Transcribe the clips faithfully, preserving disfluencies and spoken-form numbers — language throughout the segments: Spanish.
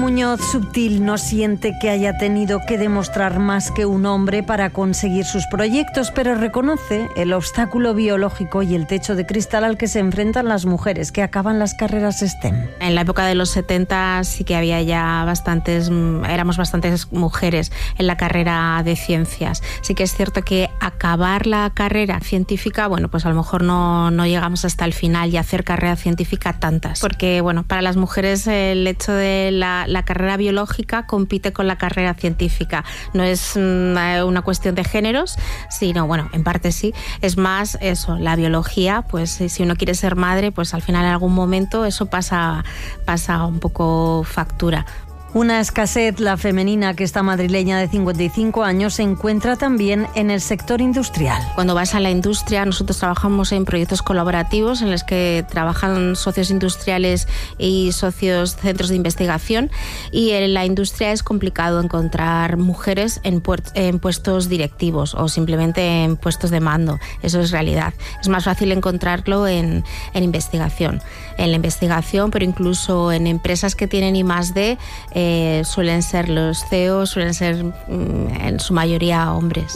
Muñoz Subtil no siente que haya tenido que demostrar más que un hombre para conseguir sus proyectos, pero reconoce el obstáculo biológico y el techo de cristal al que se enfrentan las mujeres que acaban las carreras STEM. En la época de los setenta sí que había ya bastantes, éramos bastantes mujeres en la carrera de ciencias. Sí que es cierto que acabar la carrera científica, bueno, pues a lo mejor no, no llegamos hasta el final y hacer carrera científica tantas, porque bueno, para las mujeres el hecho de la, la carrera biológica compite con la carrera científica. No es una, una cuestión de géneros, sino, bueno, en parte sí, es más eso, la biología, pues si uno quiere ser madre, pues al final en algún momento eso pasa, pasa un poco factura. Una escasez, la femenina, que esta madrileña de cincuenta y cinco años se encuentra también en el sector industrial. Cuando vas a la industria, nosotros trabajamos en proyectos colaborativos en los que trabajan socios industriales y socios centros de investigación, y en la industria es complicado encontrar mujeres en, puert- en puestos directivos o simplemente en puestos de mando. Eso es realidad. Es más fácil encontrarlo en, en investigación. En la investigación, pero incluso en empresas que tienen I más D, Eh, suelen ser los C E O, suelen ser mm, en su mayoría hombres.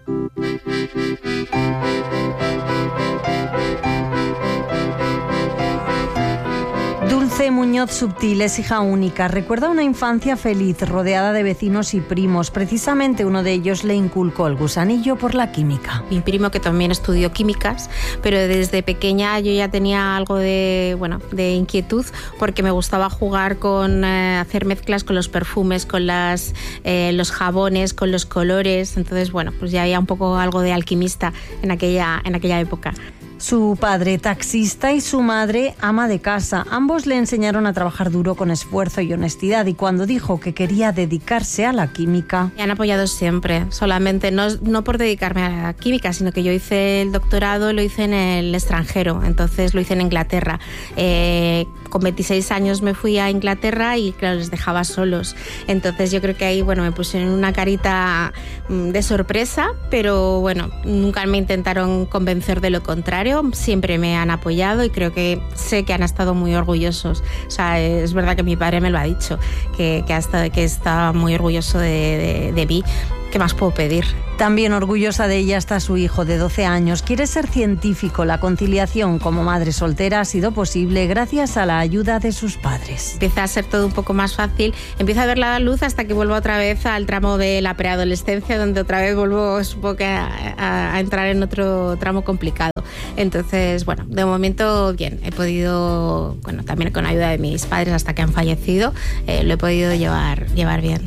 Dulce Muñoz Subtil es hija única. Recuerda una infancia feliz, rodeada de vecinos y primos. Precisamente uno de ellos le inculcó el gusanillo por la química. Mi primo, que también estudió químicas, pero desde pequeña yo ya tenía algo de, bueno, de inquietud, porque me gustaba jugar con, eh, hacer mezclas con los perfumes, con las, eh, los jabones, con los colores. Entonces, bueno, pues ya había un poco algo de alquimista en aquella, en aquella época. Su padre, taxista, y su madre, ama de casa. Ambos le enseñaron a trabajar duro con esfuerzo y honestidad, y cuando dijo que quería dedicarse a la química... Me han apoyado siempre, solamente no, no por dedicarme a la química, sino que yo hice el doctorado, lo hice en el extranjero, entonces lo hice en Inglaterra. Eh, con veintiséis años me fui a Inglaterra y claro, les dejaba solos. Entonces yo creo que ahí, bueno, me pusieron una carita de sorpresa, pero bueno, nunca me intentaron convencer de lo contrario. Siempre me han apoyado y creo que sé que han estado muy orgullosos. O sea, es verdad que mi padre me lo ha dicho, que, que, ha estado, que está muy orgulloso de, de, de mí. ¿Qué más puedo pedir? También orgullosa de ella está su hijo de doce años. Quiere ser científico. La conciliación como madre soltera ha sido posible gracias a la ayuda de sus padres. Empieza a ser todo un poco más fácil. Empieza a ver la luz hasta que vuelvo otra vez al tramo de la preadolescencia, donde otra vez vuelvo, supongo que a, a, a entrar en otro tramo complicado. Entonces, bueno, de momento bien. He podido, bueno, también con ayuda de mis padres hasta que han fallecido, eh, lo he podido llevar, llevar bien.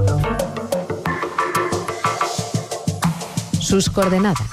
Sus coordenadas.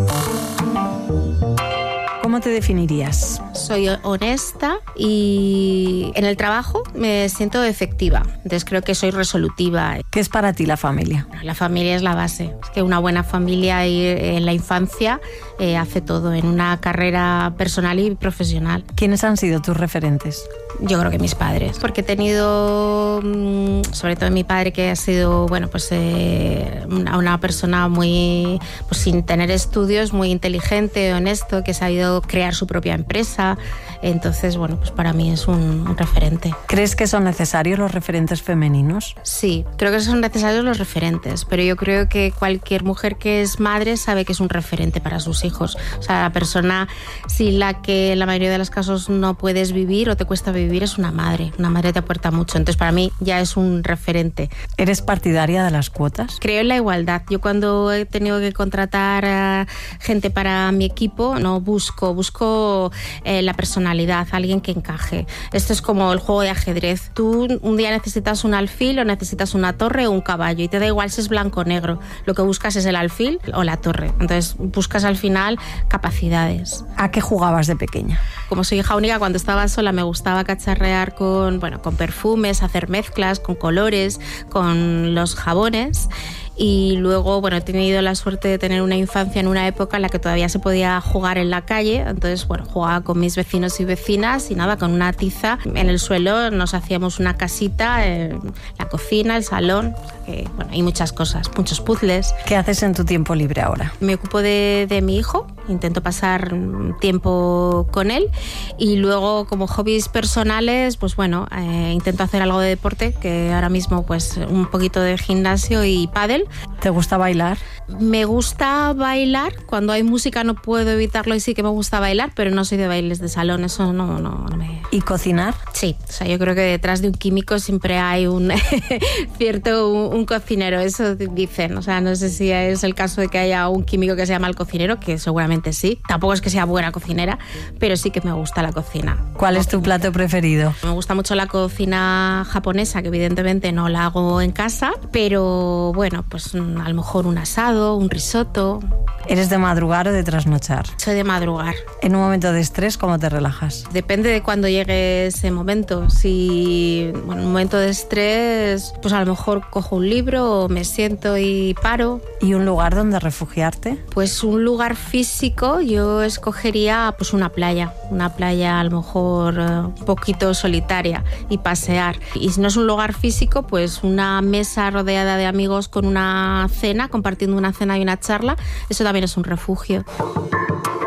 ¿Cómo te definirías? Soy honesta y en el trabajo me siento efectiva. Entonces creo que soy resolutiva. ¿Qué es para ti la familia? La familia es la base. Es que una buena familia en la infancia eh, hace todo, en una carrera personal y profesional. ¿Quiénes han sido tus referentes? Yo creo que mis padres, porque he tenido, sobre todo mi padre, que ha sido, bueno, pues eh, una, una persona muy, pues sin tener estudios, muy inteligente, honesto, que ha sabido crear su propia empresa. Entonces, bueno, pues para mí es un, un referente. ¿Crees que son necesarios los referentes femeninos? Sí, creo que son necesarios los referentes, pero yo creo que cualquier mujer que es madre sabe que es un referente para sus hijos. O sea, la persona sin la que en la mayoría de los casos no puedes vivir o te cuesta vivir es una madre. Una madre te aporta mucho, entonces para mí ya es un referente. ¿Eres partidaria de las cuotas? Creo en la igualdad. Yo cuando he tenido que contratar a gente para mi equipo, no busco, busco eh, la personalidad, alguien que encaje. Esto es como el juego de ajedrez. Tú un día necesitas un alfil o necesitas una torre o un caballo y te da igual si es blanco o negro. Lo que buscas es el alfil o la torre. Entonces buscas al final capacidades. ¿A qué jugabas de pequeña? Como soy hija única, cuando estaba sola me gustaba cacharrear con, bueno, con perfumes, hacer mezclas, con colores, con los jabones. Y luego, bueno, he tenido la suerte de tener una infancia en una época en la que todavía se podía jugar en la calle. Entonces, bueno, jugaba con mis vecinos y vecinas y nada, con una tiza en el suelo nos hacíamos una casita, en la cocina, el salón, o sea que, bueno, hay muchas cosas, muchos puzzles. ¿Qué haces en tu tiempo libre ahora? Me ocupo de, de mi hijo, intento pasar tiempo con él y luego como hobbies personales, pues bueno, eh, intento hacer algo de deporte, que ahora mismo pues un poquito de gimnasio y pádel. ¿Te gusta bailar? Me gusta bailar, cuando hay música no puedo evitarlo y sí que me gusta bailar, pero no soy de bailes de salón, eso no, no, no me... ¿Y cocinar? Sí, o sea, yo creo que detrás de un químico siempre hay un cierto un, un cocinero, eso dicen, o sea, no sé si es el caso de que haya un químico que se llama el cocinero, que seguramente sí, tampoco es que sea buena cocinera, pero sí que me gusta la cocina. ¿Cuál es tu plato preferido? Me gusta mucho la cocina japonesa, que evidentemente no la hago en casa, pero bueno, pues a lo mejor un asado, un risotto. ¿Eres de madrugar o de trasnochar? Soy de madrugar. En un momento de estrés, ¿cómo te relajas? Depende de cuándo llegue ese momento. Si, bueno, en un momento de estrés, pues a lo mejor cojo un libro o me siento y paro. ¿Y un lugar donde refugiarte? Pues un lugar físico, yo escogería pues una playa. Una playa a lo mejor uh, un poquito solitaria y pasear. Y si no es un lugar físico, pues una mesa rodeada de amigos con una cena, compartiendo una cena y una charla. Eso también es un refugio.